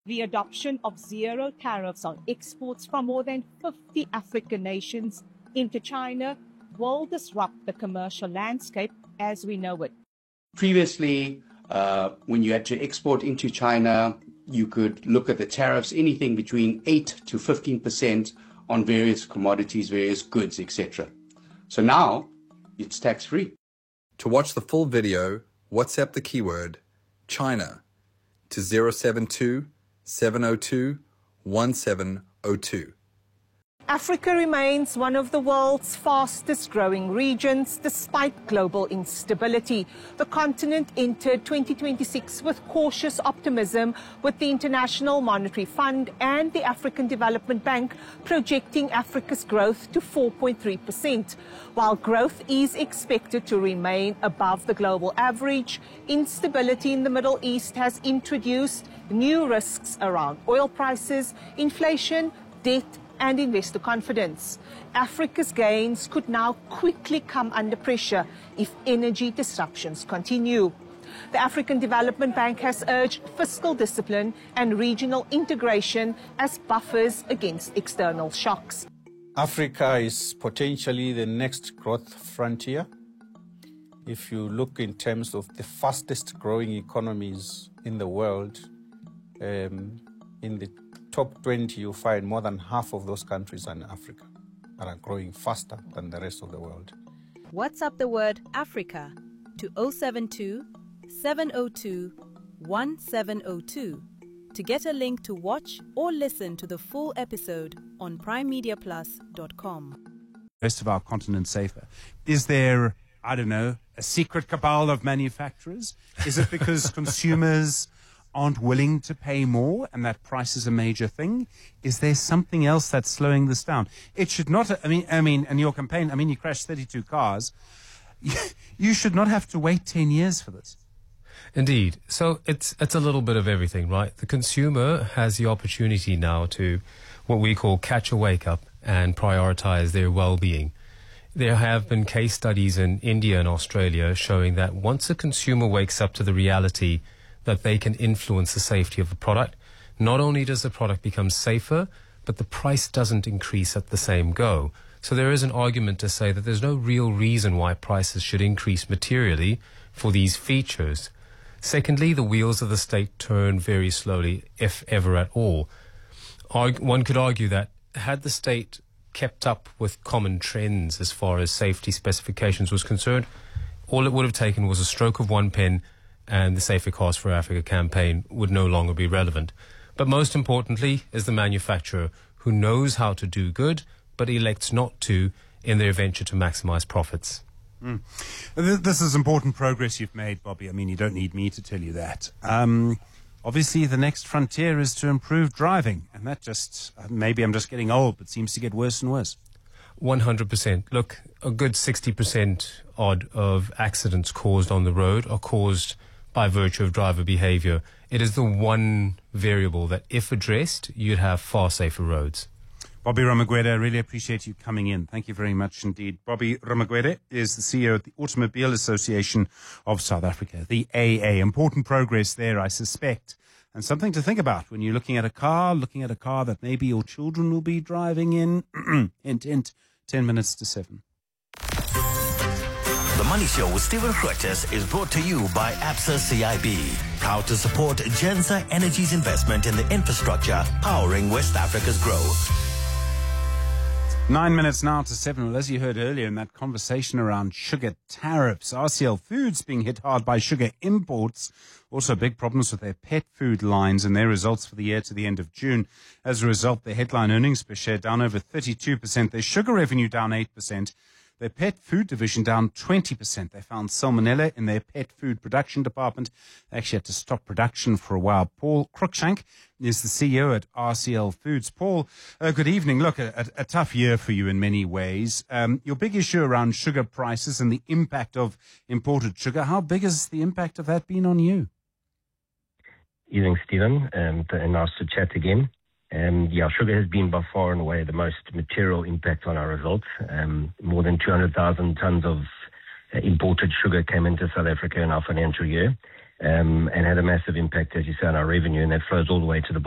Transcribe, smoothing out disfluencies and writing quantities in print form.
The adoption of zero tariffs on exports from more than 50 African nations into China will disrupt the commercial landscape as we know it. Previously, when you had to export into China, you could look at the tariffs, anything between 8 to 15% on various commodities, various goods, etc. So now it's tax-free. To watch the full video, WhatsApp the keyword China to 072 702 1702. Africa remains one of the world's fastest growing regions despite global instability. The continent entered 2026 with cautious optimism, with the International Monetary Fund and the African Development Bank projecting Africa's growth to 4.3%. While growth is expected to remain above the global average, instability in the Middle East has introduced new risks around oil prices, inflation, debt, and investor confidence. Africa's gains could now quickly come under pressure if energy disruptions continue. The African Development Bank has urged fiscal discipline and regional integration as buffers against external shocks. Africa is potentially the next growth frontier. If you look in terms of the fastest growing economies in the world, in the top 20, you find more than half of those countries are in Africa and are growing faster than the rest of the world. WhatsApp the word Africa to 072 702 1702 to get a link to watch or listen to the full episode on primemediaplus.com. Rest of our continent safer. Is there, I don't know, a secret cabal of manufacturers? Is it because consumers aren't willing to pay more and that price is a major thing? Is there something else that's slowing this down? It should not, I mean, and your campaign, you crashed 32 cars. You should not have to wait 10 years for this. Indeed. So it's a little bit of everything, right? The consumer has the opportunity now to what we call catch a wake up and prioritize their well-being. There have been case studies in India and Australia showing that once a consumer wakes up to the reality that they can influence the safety of the product, not only does the product become safer, but the price doesn't increase at the same go. So there is an argument to say that there's no real reason why prices should increase materially for these features. Secondly, the wheels of the state turn very slowly, if ever at all. One could argue that had the state kept up with common trends as far as safety specifications was concerned, all it would have taken was a stroke of one pen and the Safer Cars for Africa campaign would no longer be relevant. But most importantly is the manufacturer who knows how to do good but elects not to in their venture to maximize profits. This is important progress you've made, Bobby. You don't need me to tell you that. Obviously, the next frontier is to improve driving, and that just, maybe I'm just getting old, but seems to get worse and worse. 100%. Look, a good 60% odd of accidents caused on the road are caused by virtue of driver behavior. It is the one variable that, if addressed, you'd have far safer roads. Bobby Ramagwede, I really appreciate you coming in. Thank you very much indeed. Bobby Ramagwede is the CEO of the Automobile Association of South Africa, the AA. Important progress there, I suspect, and something to think about when you're looking at a car that maybe your children will be driving in. Hint, hint, 10 minutes to 7. The Money Show with Stephen Grootes is brought to you by Absa CIB, proud to support Genza Energy's investment in the infrastructure powering West Africa's growth. 9 minutes now to 7. Well, as you heard earlier in that conversation around sugar tariffs, RCL Foods being hit hard by sugar imports. Also big problems with their pet food lines and their results for the year to the end of June. As a result, their headline earnings per share down over 32%. Their sugar revenue down 8%. Their pet food division down 20%. They found salmonella in their pet food production department. They actually had to stop production for a while. Paul Cruikshank is the CEO at RCL Foods. Paul, good evening. Look, a tough year for you in many ways. Your big issue around sugar prices and the impact of imported sugar, how big has the impact of that been on you? Evening, Stephen, and nice to chat again. Sugar has been by far and away the most material impact on our results. More than 200,000 tons of imported sugar came into South Africa in our financial year and had a massive impact, as you say, on our revenue, and that flows all the way to the